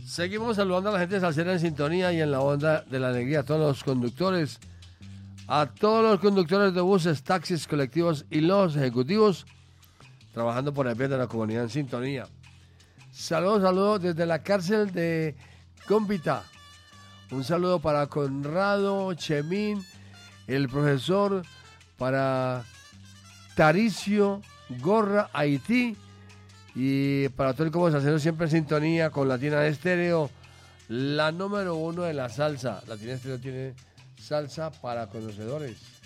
Seguimos saludando a la gente salsera en sintonía y en la onda de la alegría, a todos los conductores, de buses, taxis, colectivos y los ejecutivos trabajando por el bien de la comunidad en sintonía. Saludos desde la cárcel de Cómpita. Un saludo para Conrado, Chemín, el profesor, para Taricio, Gorra, Haití, y para todo el como salsero siempre en sintonía con Latina Estéreo, la número 1 de la salsa. Latina Estéreo tiene salsa para conocedores.